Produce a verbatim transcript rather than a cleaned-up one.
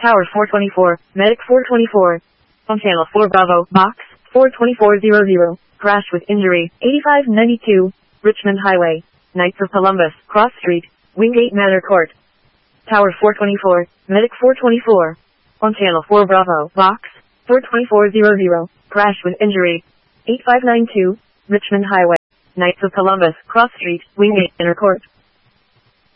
Tower four twenty-four, Medic four twenty-four. On Channel four Bravo, Box four twenty-four hundred. Crash with injury, eighty-five ninety-two, Richmond Highway, Knights of Columbus, Cross Street, Wingate Manor Court. Tower four twenty-four, Medic four twenty-four. On Channel four Bravo, Box four twenty-four hundred. Crash with injury, eighty-five ninety-two, Richmond Highway, Knights of Columbus, Cross Street, Wingate Manor Court.